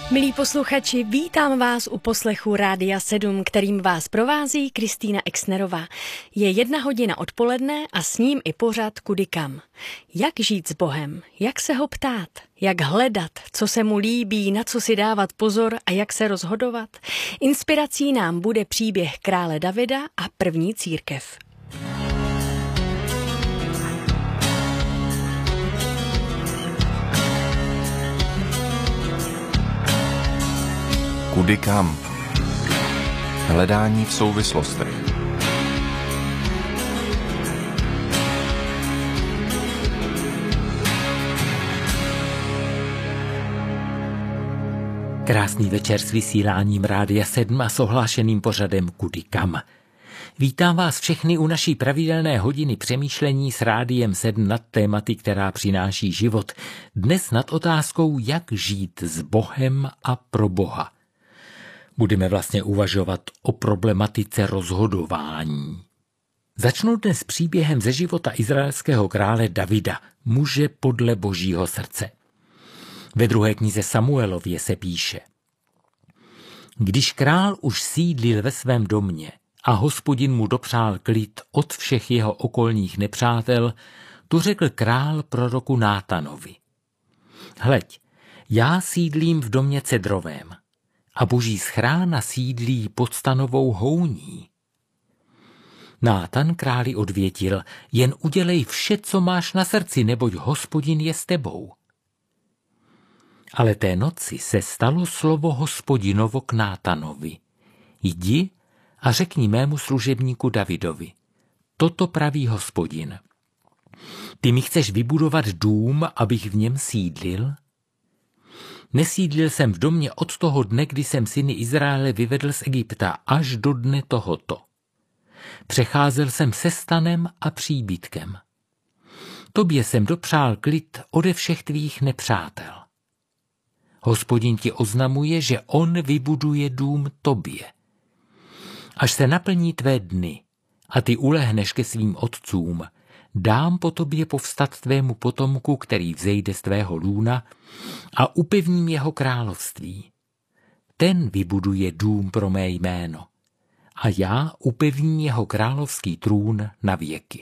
Milí posluchači, vítám vás u poslechu Rádia 7, kterým vás provází Kristýna Exnerová. Je 1 hodina odpoledne a s ním i pořad Kudy kam. Jak žít s Bohem, jak se ho ptát, jak hledat, co se mu líbí, na co si dávat pozor a jak se rozhodovat. Inspirací nám bude příběh krále Davida a první církev. Kudy kam? Hledání v souvislostech. Krásný večer s vysíláním Rádia 7 a s ohlášeným pořadem Kudy kam. Vítám vás všechny u naší pravidelné hodiny přemýšlení s Rádiem 7 nad tématy, která přináší život. Dnes nad otázkou, jak žít s Bohem a pro Boha. Budeme vlastně uvažovat o problematice rozhodování. Začnu dnes příběhem ze života izraelského krále Davida, muže podle Božího srdce. Ve 2. knize Samuelově se píše: Když král už sídlil ve svém domě a Hospodin mu dopřál klid od všech jeho okolních nepřátel, tu řekl král proroku Nátanovi: Hleď, já sídlím v domě cedrovém a Boží schrána sídlí pod stanovou houní. Nátan králi odvětil: Jen udělej vše, co máš na srdci, neboť Hospodin je s tebou. Ale té noci se stalo slovo Hospodinovo k Nátanovi: Jdi a řekni mému služebníku Davidovi: Toto praví Hospodin. Ty mi chceš vybudovat dům, abych v něm sídlil? Nesídlil jsem v domě od toho dne, kdy jsem syny Izraele vyvedl z Egypta, až do dne tohoto. Přecházel jsem se stanem a příbytkem. Tobě jsem dopřál klid ode všech tvých nepřátel. Hospodin ti oznamuje, že on vybuduje dům tobě. Až se naplní tvé dny a ty ulehneš ke svým otcům, dám po tobě povstat tvému potomku, který vzejde z tvého lůna, a upevním jeho království. Ten vybuduje dům pro mé jméno a já upevním jeho královský trůn na věky.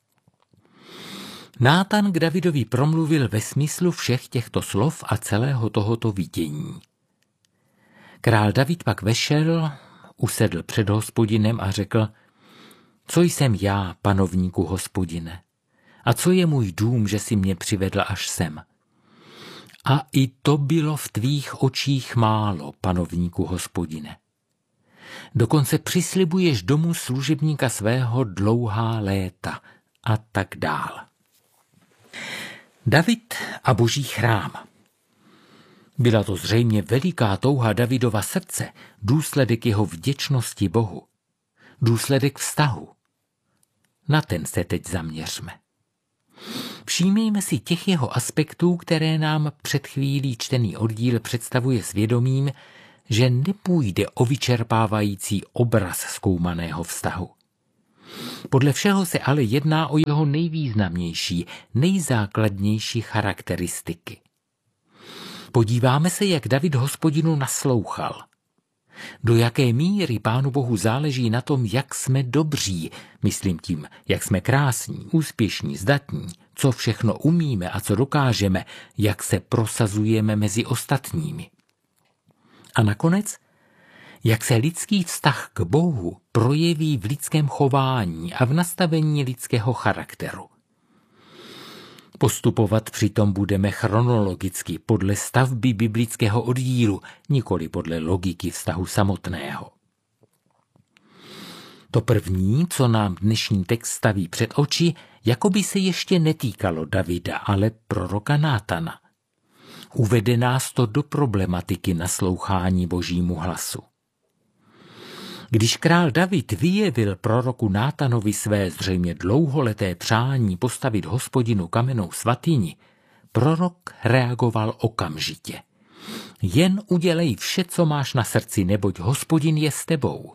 Nátan k Davidovi promluvil ve smyslu všech těchto slov a celého tohoto vidění. Král David pak vešel, usedl před Hospodinem a řekl: Co jsem já, panovníku Hospodine? A co je můj dům, že si mě přivedl až sem? A i to bylo v tvých očích málo, panovníku Hospodine. Dokonce přislibuješ domu služebníka svého dlouhá léta a tak dál. David a Boží chrám. Byla to zřejmě veliká touha Davidova srdce, důsledek jeho vděčnosti Bohu, důsledek vztahu. Na ten se teď zaměřme. Všímejme si těch jeho aspektů, které nám před chvílí čtený oddíl představuje svědomím, že nepůjde o vyčerpávající obraz zkoumaného vztahu. Podle všeho se ale jedná o jeho nejvýznamnější, nejzákladnější charakteristiky. Podíváme se, jak David Hospodinu naslouchal. Do jaké míry Pánu Bohu záleží na tom, jak jsme dobří, myslím tím, jak jsme krásní, úspěšní, zdatní, co všechno umíme a co dokážeme, jak se prosazujeme mezi ostatními. A nakonec, jak se lidský vztah k Bohu projeví v lidském chování a v nastavení lidského charakteru. Postupovat přitom budeme chronologicky podle stavby biblického oddílu, nikoli podle logiky vztahu samotného. To první, co nám dnešní text staví před oči, jako by se ještě netýkalo Davida, ale proroka Nátana. Uvede nás to do problematiky naslouchání Božímu hlasu. Když král David vyjevil proroku Nátanovi své zřejmě dlouholeté přání postavit Hospodinu kamennou svatyni, prorok reagoval okamžitě. Jen udělej vše, co máš na srdci, neboť Hospodin je s tebou.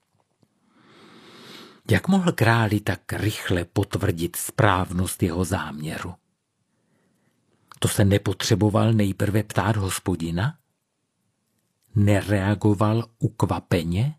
Jak mohl králi tak rychle potvrdit správnost jeho záměru? To se nepotřeboval nejprve ptát Hospodina? nereagoval ukvapeně?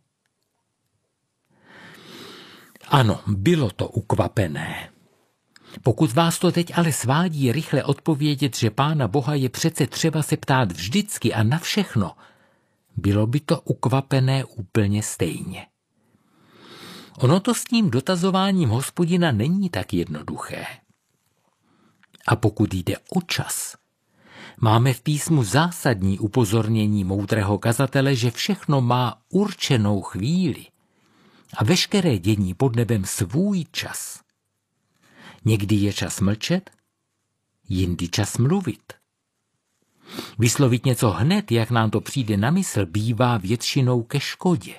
Ano, bylo to ukvapené. Pokud vás to teď ale svádí rychle odpovědět, že Pána Boha je přece třeba se ptát vždycky a na všechno, bylo by to ukvapené úplně stejně. Ono to s tím dotazováním Hospodina není tak jednoduché. A pokud jde o čas, máme v písmu zásadní upozornění moudrého kazatele, že všechno má určenou chvíli a veškeré dění pod nebem svůj čas. Někdy je čas mlčet, jindy čas mluvit. Vyslovit něco hned, jak nám to přijde na mysl, bývá většinou ke škodě.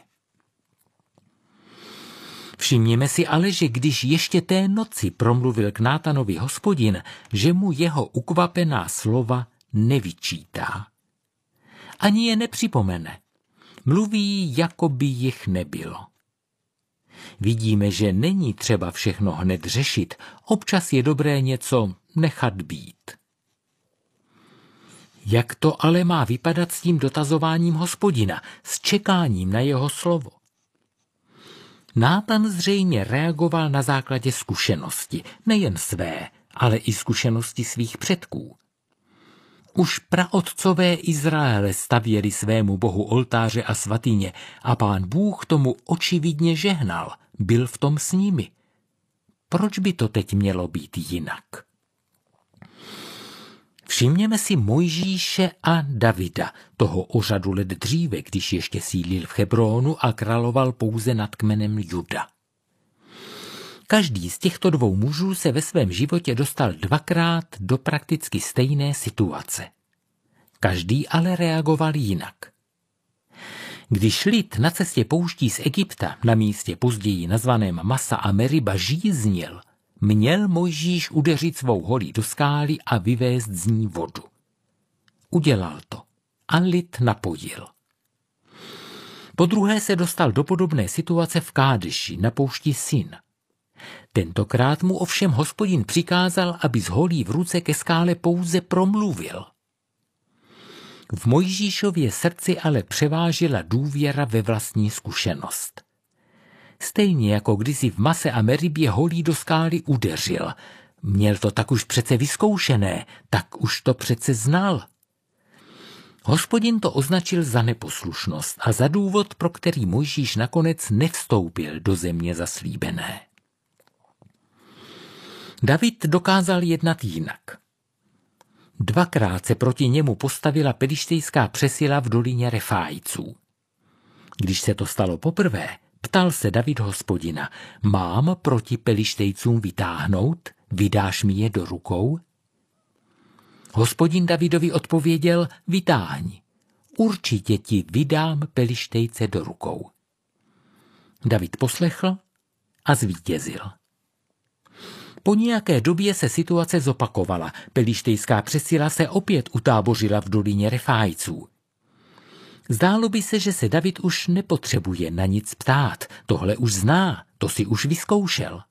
Všimněme si ale, že když ještě té noci promluvil k Nátanovi Hospodin, že mu jeho ukvapená slova nevyčítá. Ani je nepřipomene. Mluví, jako by jich nebylo. Vidíme, že není třeba všechno hned řešit, občas je dobré něco nechat být. Jak to ale má vypadat s tím dotazováním Hospodina, s čekáním na jeho slovo? Nátan zřejmě reagoval na základě zkušenosti, nejen své, ale i zkušenosti svých předků. Už praotcové Izraele stavěli svému bohu oltáře a svatyně a Pán Bůh tomu očividně žehnal, byl v tom s nimi. Proč by to teď mělo být jinak? Všimněme si Mojžíše a Davida, toho o řadu let dříve, když ještě sídlil v Hebronu a královal pouze nad kmenem Juda. Každý z těchto dvou mužů se ve svém životě dostal dvakrát do prakticky stejné situace. Každý ale reagoval jinak. Když lid na cestě pouští z Egypta na místě později nazvaném Masa a Meriba žíznil, měl Mojžíš udeřit svou holí do skály a vyvést z ní vodu. Udělal to a lid napojil. Podruhé se dostal do podobné situace v Kádeši na poušti Sin. Tentokrát mu ovšem Hospodin přikázal, aby z holí v ruce ke skále pouze promluvil. V Mojžíšově srdci ale převážila důvěra ve vlastní zkušenost. Stejně jako kdysi v Mase a Meribě holí do skály udeřil. Měl to tak už přece vyzkoušené, tak už to přece znal. Hospodin to označil za neposlušnost a za důvod, pro který Mojžíš nakonec nevstoupil do země zaslíbené. David dokázal jednat jinak. Dvakrát se proti němu postavila pelištejská přesila v dolině Refájců. Když se to stalo poprvé, ptal se David Hospodina, mám proti pelištejcům vytáhnout, vydáš mi je do rukou? Hospodin Davidovi odpověděl, vytáhni, určitě ti vydám pelištejce do rukou. David poslechl a zvítězil. Po nějaké době se situace zopakovala, pelištejská přesila se opět utábořila v dolině Refájců. Zdálo by se, že se David už nepotřebuje na nic ptát, tohle už zná, to si už vyzkoušel.